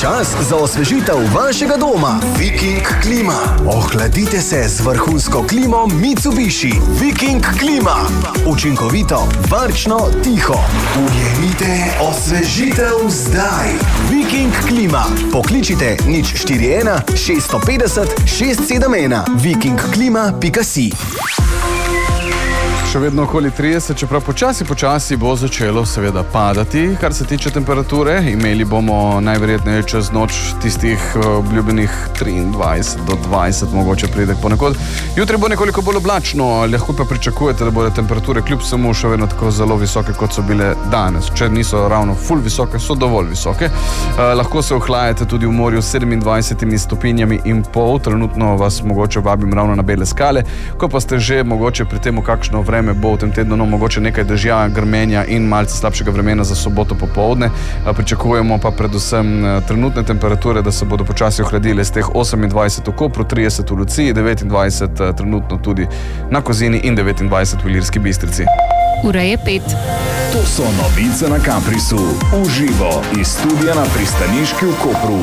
Čas za osvežitev vašega doma. Viking klima. Ohladite se z vrhunsko klimo Mitsubishi. Viking klima. Učinkovito, varčno, tiho. Ujemite osvežitev zdaj. Viking klima. Pokličite 041 650 671. vikingklima.si. Še vedno okoli 30, čeprav počasi bo začelo seveda padati, kar se tiče temperature. Imeli bomo najverjetneje čez noč tistih obljubenih 23 do 20, mogoče pride ponekod. Jutri bo nekoliko bolj oblačno, lahko pa pričakujete, da bodo temperature kljub samo še vedno tako zelo visoke, kot so bile danes. Če niso ravno ful visoke, so dovolj visoke. Lahko se ohlajate tudi v morju s 27 stopinjami in pol. Trenutno vas mogoče vabim ravno na Bele skale, ko pa ste že mogoče pri temu, kakšno vreme bo v tem tednu, mogoče nekaj dežja, grmenja in malce slabšega vremena za soboto popoldne. Pričakujemo pa predvsem trenutne temperature, da se bodo počasi ohladile z teh 28 v Kopru, 30 v Luciji, 29 trenutno tudi na Kozini in 29 v Ilirski Bistrici. Ura je 5. To so novice na Kamprisu. Uživo iz studia na Pristaniški v Kopru.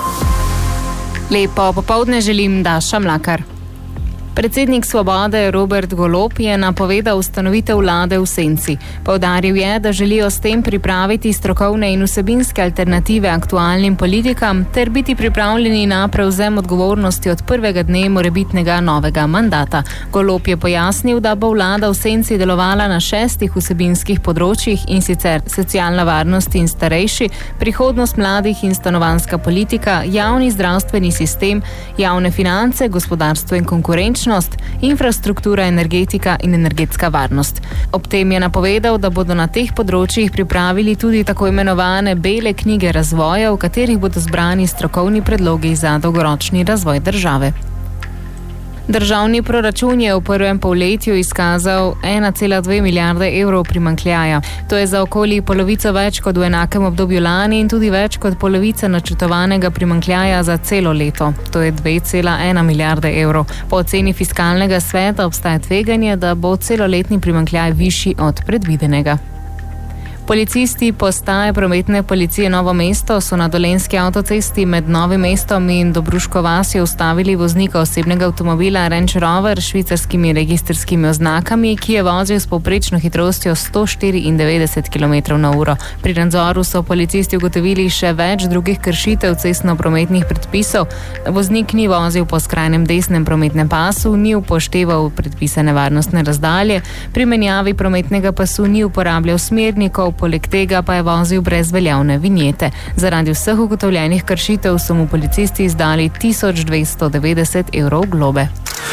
Lepo popoldne želim, Daša Mlakar. Predsednik Svobode Robert Golob je napovedal ustanovitev vlade v senci. Poudaril je, da želijo s tem pripraviti strokovne in vsebinske alternative aktualnim politikam ter biti pripravljeni na prevzem odgovornosti od prvega dne morebitnega novega mandata. Golob je pojasnil, da bo vlada v senci delovala na 6 vsebinskih področjih, in sicer socialna varnost in starejši, prihodnost mladih in stanovanjska politika, javni zdravstveni sistem, javne finance, gospodarstvo in konkurenčnost, infrastruktura, energetika in energetska varnost. Ob tem je napovedal, da bodo na teh področjih pripravili tudi tako imenovane bele knjige razvoja, v katerih bodo zbrani strokovni predlogi za dolgoročni razvoj države. Državni proračun je v prvem polletju izkazal 1,2 milijarde evrov primanjkljaja. To je za okoli polovico več kot v enakem obdobju lani in tudi več kot polovica načrtovanega primanjkljaja za celo leto. To je 2,1 milijarde evrov. Po oceni fiskalnega sveta obstaja tveganje, da bo celoletni primanjkljaj višji od predvidenega. Policisti postaje prometne policije Novo mesto so na Dolenjski avtocesti med Novim mestom in Dobruško vasjo ustavili voznika osebnega avtomobila Range Rover s švicarskimi registrskimi oznakami, ki je vozil s povprečno hitrostjo 194 km/h. Pri nadzoru so policisti ugotovili še več drugih kršitev cestno-prometnih predpisov. Voznik ni vozil po skrajnem desnem prometnem pasu, ni upošteval predpisane varnostne razdalje, pri menjavi prometnega pasu ni uporabljal smernikov, poleg tega pa je vozil brez veljavne vinjete. Zaradi vseh ugotovljenih kršitev so mu policisti izdali 1290 evrov globe.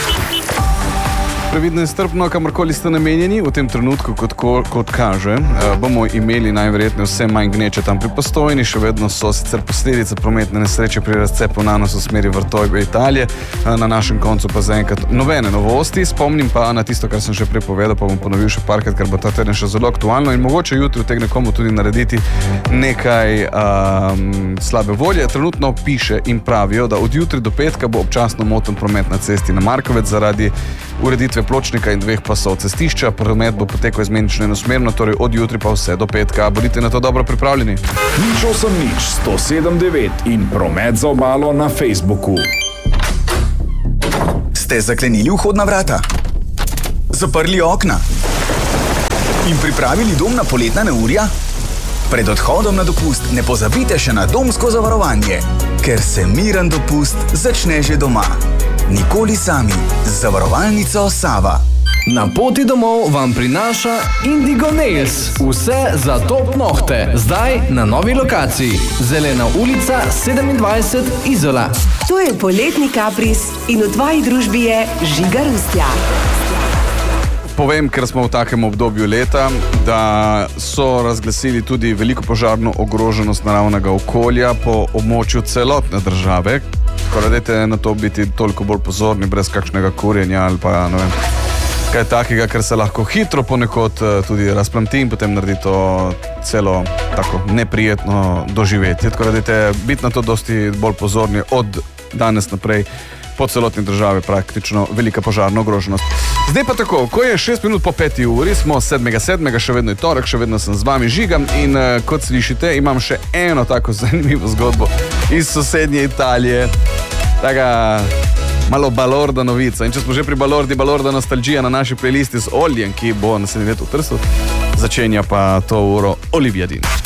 Previdno in strpno, kamorkoli ste namenjeni, v tem trenutku, kot kaže, bomo imeli najverjetneje vse manj gneče tam pri Postojni. Še vedno so sicer posledice prometne nesreče pri razcepu Nanos v smeri Vrtojbe Italije. Na našem koncu pa zaenkrat nobene novosti. Spomnim pa na tisto, kar sem že prej povedal, pa bom ponovil še parkrat, ker bo ta teden še zelo aktualno in mogoče jutri utegne komu tudi narediti nekaj slabe volje. Trenutno piše in pravijo, da od jutri do petka bo občasno moten promet na cesti na Markovec zaradi ureditve pločnika in 2 pasov cestišča. Promet bo potekal izmenično enosmerno, torej od jutri pa vse do petka. Bodite na to dobro pripravljeni. 080 in promet za obalo na Facebooku. Ste zaklenili vhodna vrata? Zaprli okna? In pripravili dom na poletna neurja? Pred odhodom na dopust ne pozabite še na domsko zavarovanje, ker se miren dopust začne že doma. Nikoli sami. Zavarovalnico Sava. Na poti domov vam prinaša Indigo Nails. Vse za top nohte. Zdaj na novi lokaciji. Zelena ulica 27 Izola. To je poletni kapris in v tvoji družbi je Žiga Rustja. Povem, ker smo v takem obdobju leta, da so razglasili tudi veliko požarno ogroženost naravnega okolja po območju celotne države. Tako da dajte na to biti toliko bolj pozorni, brez kakšnega kurjenja ali pa ne vem, kaj takega, ker se lahko hitro ponekod tudi razplamti in potem naredi to celo tako neprijetno doživetje. Tako da dajte biti na to dosti bolj pozorni od danes naprej po celotni državi praktično velika požarna ogroženost. Zdaj pa tako, ko je 6 minut po 5 uri, smo 7.7., še vedno je torek, še vedno sem z vami Žigam in kot slišite, imam še eno tako zanimivo zgodbo iz sosednje Italije. Taka malo balorda novica. In če smo že pri balorda nostalgija na naši playlisti z Oljem, ki bo naslednji let v Trstu, začenja pa to uro Olivia Dean.